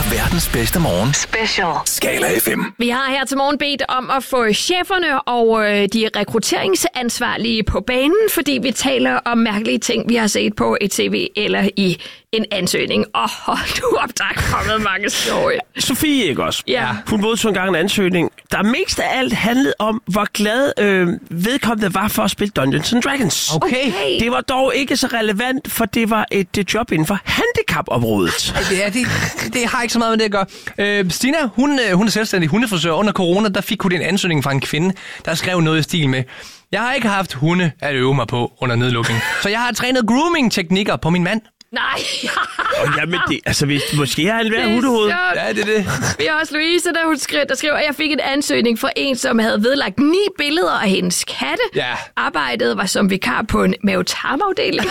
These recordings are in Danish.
Verdens bedste morgen. Special. Skala FM. Vi har her til morgen bedt om at få cheferne og de rekrutteringsansvarlige på banen, fordi vi taler om mærkelige ting, vi har set på et tv eller i en ansøgning. Hold nu op, der er kommet mange sjove. Sofie, ikke også? Ja. Hun modtog engang en ansøgning, der mest af alt handlede om, hvor glad vedkommende var for at spille Dungeons & Dragons. Okay. Det var dog ikke så relevant, for det var et job inden for handicapområdet. Ja, det har ikke så meget med det at gøre. Stina, hun er selvstændig hundefrisør. Under corona, der fik hun en ansøgning fra en kvinde, der skrev noget i stil med: jeg har ikke haft hunde at øve mig på under nedlukning, så jeg har trænet grooming-teknikker på min mand. Nej. Jamen, måske har han været hundehoved. Ja, det er det. Vi har også Louise, der skriver, at jeg fik en ansøgning fra en, som havde vedlagt 9 billeder af hendes katte. Ja. Arbejdet var som vikar på en mavetarmafdeling.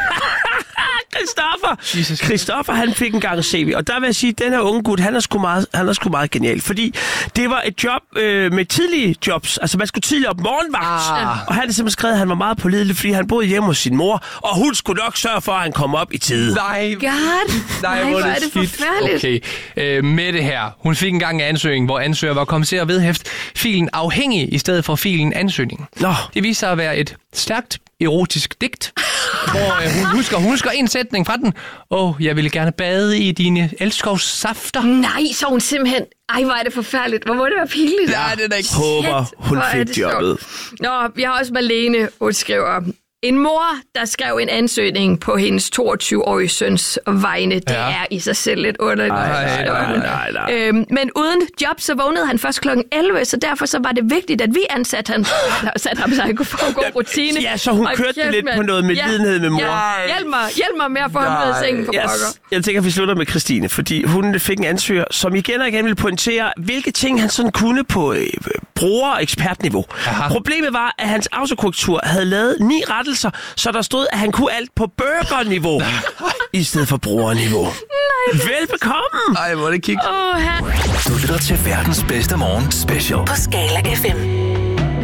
Christoffer, han fik engang en CV, og der vil jeg sige, at den her unge gut, han er sgu meget genial, fordi det var et job med tidlige jobs, altså man skulle tidligt op morgenvagt, og han havde simpelthen skrevet, at han var meget pålidelig, fordi han boede hjemme hos sin mor, og hun skulle nok sørge for, at han kom op i tide. Nej, hvor er det forfærdeligt. Okay, med det her. Hun fik engang en ansøgning, hvor ansøger var kommet til at vedhæfte filen afhængig i stedet for filen ansøgning. Nå. Det viser sig at være et stærkt erotisk digt, hvor hun husker en sætning fra den. Jeg ville gerne bade i dine elskovssafter. Nej, så hun simpelthen... Ej, hvor er det forfærdeligt. Hvor må det være pinligt? Ja, det er ikke. Håber, hun fik jobbet. Nå, vi har også Marlene, hun skriver... En mor, der skrev en ansøgning på hendes 22-årige søns vegne, det er i sig selv lidt underligt. Nej. Men uden job, så vågnede han først kl. 11, så derfor så var det vigtigt, at vi ansatte ham, så han kunne få en god rutine. Ja, så hun kørte lidt på noget med lidenhed med mor. Ja, hjælp mig med at få ham ud af sengen for pokker. Jeg tænker, at vi slutter med Christine, fordi hun fik en ansøger, som igen og igen ville pointere, hvilke ting han sådan kunne på bruger- og ekspertniveau. Problemet var, at hans autokorrektur havde lavet 9 rettelser, så der stod, at han kunne alt på burgerniveau i stedet for brugerniveau. Nej. Velbekomme! Ej, hvor er det kigge. Du lytter til verdens bedste morgen special på Skala FM.